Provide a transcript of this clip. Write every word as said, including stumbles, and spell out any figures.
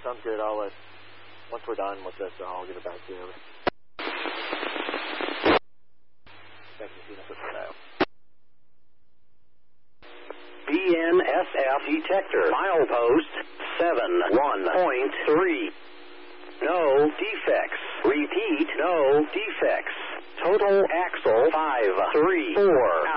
sounds good. I'll let, once we're done with this, I'll get it back to you. B N S F detector, milepost seven one point three. No defects. Repeat, no defects. Total axle five three four.